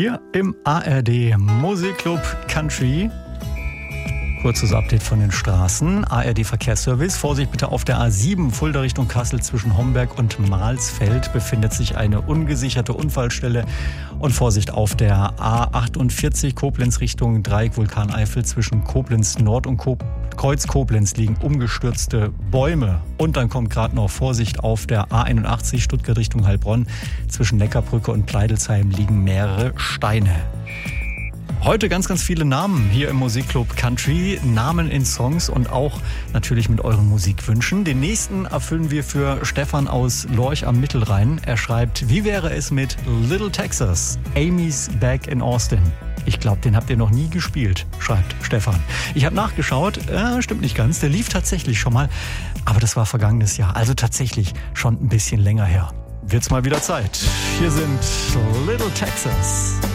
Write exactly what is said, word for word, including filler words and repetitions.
hier im A R D Musikclub Country. Kurzes Update von den Straßen. A R D Verkehrsservice. Vorsicht bitte auf der A sieben, Fulda Richtung Kassel zwischen Homberg und Mahlsfeld befindet sich eine ungesicherte Unfallstelle. Und Vorsicht auf der A achtundvierzig, Koblenz Richtung Dreieck Vulkaneifel zwischen Koblenz Nord und Ko- Kreuz Koblenz liegen umgestürzte Bäume. Und dann kommt gerade noch Vorsicht auf der A einundachtzig, Stuttgart Richtung Heilbronn. Zwischen Neckarbrücke und Pleidelsheim liegen mehrere Steine. Heute ganz, ganz viele Namen hier im Musikclub Country. Namen in Songs und auch natürlich mit euren Musikwünschen. Den nächsten erfüllen wir für Stefan aus Lorch am Mittelrhein. Er schreibt, wie wäre es mit Little Texas? Amy's Back in Austin. Ich glaube, den habt ihr noch nie gespielt, schreibt Stefan. Ich habe nachgeschaut, äh, stimmt nicht ganz, der lief tatsächlich schon mal. Aber das war vergangenes Jahr, also tatsächlich schon ein bisschen länger her. Wird's mal wieder Zeit. Hier sind Little Texas.